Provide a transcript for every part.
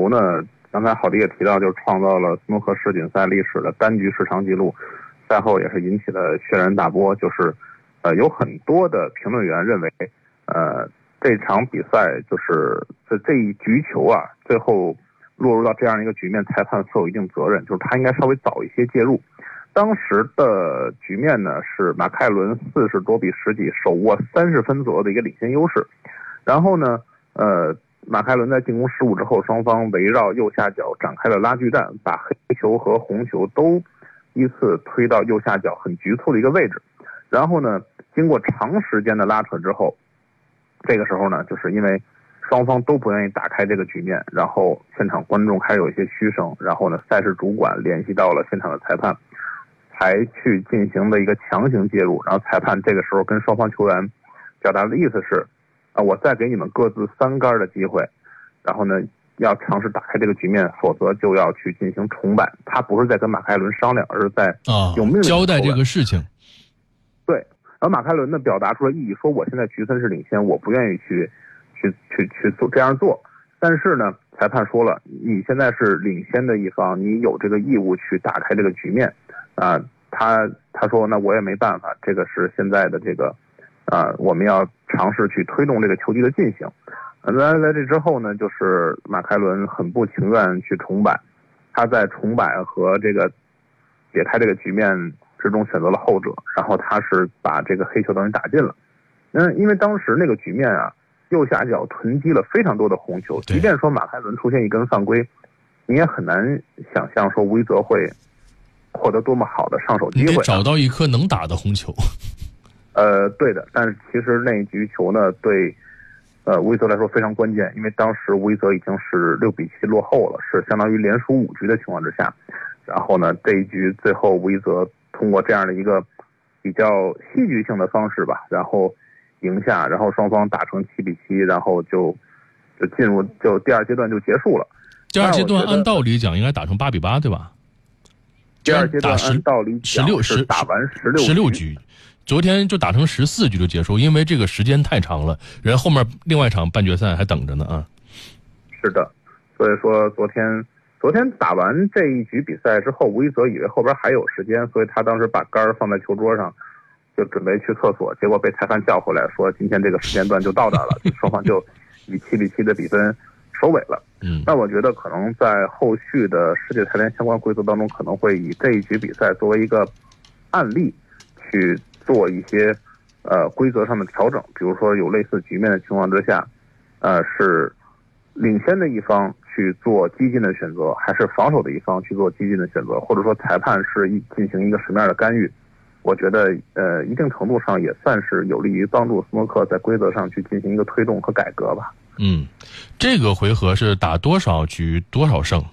球呢，刚才郝迪也提到，就是创造了斯诺克世锦赛历史的单局市场记录，赛后也是引起了轩然大波，就是有很多的评论员认为，这场比赛就是这一局球啊，最后落入到这样一个局面，裁判负有一定责任，就是他应该稍微早一些介入。当时的局面呢是马凯伦40多比10几，手握30分左右的一个领先优势。然后呢，马凯伦在进攻失误之后，双方围绕右下角展开了拉锯战，把黑球和红球都依次推到右下角很局促的一个位置。然后呢，经过长时间的拉扯之后，这个时候呢，就是因为双方都不愿意打开这个局面，然后现场观众开始有一些嘘声，然后呢，赛事主管联系到了现场的裁判，才去进行的一个强行介入。然后裁判这个时候跟双方球员表达的意思是，我再给你们各自3杆的机会，然后呢要尝试打开这个局面，否则就要去进行重摆。他不是在跟马凯伦商量，而是在有命令交代这个事情。 对，然后马凯伦呢表达出了异议，说我现在局分是领先，我不愿意去做这样做。但是呢，裁判说了，你现在是领先的一方，你有这个义务去打开这个局面啊。他说那我也没办法，这个是现在的这个我们要尝试去推动这个球技的进行。在这之后呢，就是马凯伦很不情愿去重摆，他在重摆和这个解开这个局面之中选择了后者，然后他是把这个黑球等于打进了。因为当时那个局面啊，右下角囤积了非常多的红球，即便说马凯伦出现一根犯规，你也很难想象说吴一泽会获得多么好的上手机会。 你得找到一颗能打的红球。 对的，但是其实那一局球呢，对吴一泽来说非常关键，因为当时吴一泽已经是6比7落后了，是相当于连输5局的情况之下。然后呢，这一局最后吴一泽通过这样的一个比较戏剧性的方式吧，然后赢下，然后双方打成7比7，然后就进入第二阶段就结束了。 第二阶段按道理讲应该打成8比8，对吧？ 第二阶段按道理讲是打完16 局。昨天就打成14局就结束，因为这个时间太长了，人后面另外一场半决赛还等着呢啊。 是的，所以说昨天打完这一局比赛之后，吴一泽以为后边还有时间，所以他当时把杆放在球桌上，就准备去厕所，结果被裁判叫回来，说今天这个时间段就到这儿了，双方就以7比7的比分收尾了。那我觉得可能在后续的世界裁联相关规则当中，可能会以这一局比赛作为一个案例去做一些规则上的调整，比如说有类似局面的情况之下，是领先的一方去做激进的选择，还是防守的一方去做激进的选择，或者说裁判是进行一个什么样的干预？我觉得一定程度上也算是有利于帮助斯诺克在规则上去进行一个推动和改革吧。 这个回合是打多少局多少胜？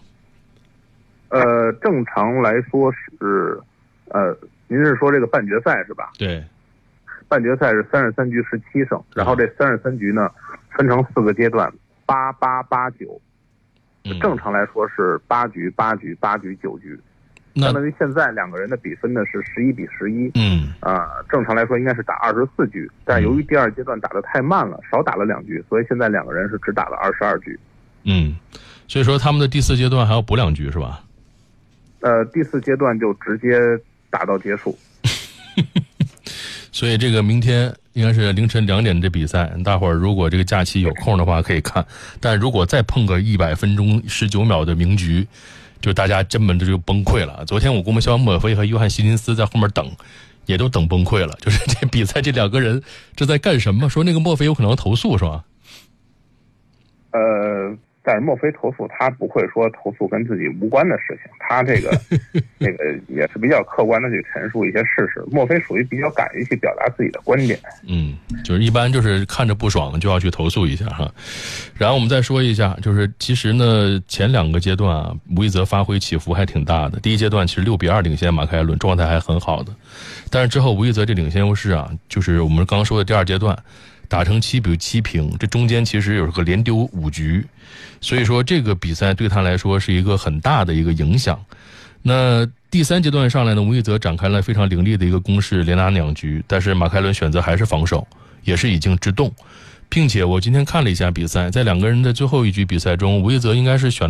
正常来说是您是说这个半决赛是吧？ 对， 半决赛是33局17胜，然后这33局呢分成4个阶段，8、8、8、9。正常来说是8局、8局、8局、9局，相当于现在两个人的比分呢是11比11。正常来说应该是打24局，但由于第二阶段打得太慢了，少打了2局，所以现在两个人是只打了22局。 所以说他们的第4阶段还要补2局是吧？ 第4阶段就直接打到结束。 所以这个明天应该是凌晨2点的比赛，大伙儿如果这个假期有空的话可以看，但如果再碰个100分钟19秒的名局，就大家根本就崩溃了。昨天我估摸肖莫菲和约翰希林斯在后面等，也都等崩溃了。就是这比赛这2个人这在干什么？说那个莫菲有可能投诉是吧？ 但是莫菲投诉他不会说投诉跟自己无关的事情，他这个也是比较客观的去陈述一些事实。莫菲属于比较敢于去表达自己的观点。 就是一般就是看着不爽就要去投诉一下哈。然后我们再说一下，就是其实呢前2个阶段啊，吴一泽发挥起伏还挺大的。第一阶段其实6比2领先马凯伦，状态还很好的，但是之后吴一泽这领先优势啊，就是我们刚刚说的第2阶段打成7比7平，这中间其实有个连丢5局，所以说这个比赛对他来说是一个很大的一个影响。那第3阶段上来呢，吴一泽展开了非常凌厉的一个攻势，连拿2局，但是马凯伦选择还是防守，也是已经制动，并且我今天看了一下比赛，在2个人的最后一局比赛中，吴一泽应该是选